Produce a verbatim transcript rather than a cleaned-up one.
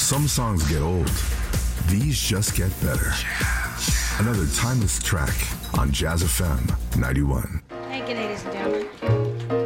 Some songs get old. These just get better. Another timeless track on Jazz F M ninety-one.